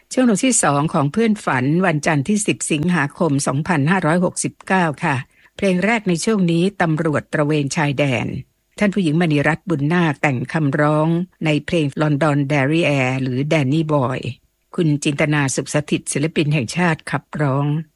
ช่วงที่2ของเพื่อนฝันวันจันทร์ที่10สิงหาคม2569ค่ะเพลงแรกในช่วงนี้ตำรวจตระเวนชายแดนท่านผู้หญิงมณีรัตน์บุญนาคแต่งคำร้องในเพลง London Derriere หรือ Danny Boy คุณจินตนาสุขสถิตศิลปินแห่งชาติขับร้อง